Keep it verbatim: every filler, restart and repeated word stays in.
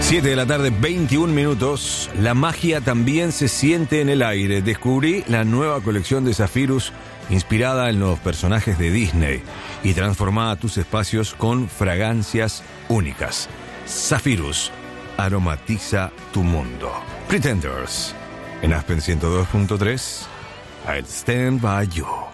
siete de la tarde, veintiún minutos. La magia también se siente en el aire. Descubrí la nueva colección de Zephyrus, inspirada en los personajes de Disney y transformada tus espacios con fragancias únicas. Zephyrus aromatiza tu mundo. Pretenders, en Aspen ciento dos punto tres. I'll stand by you.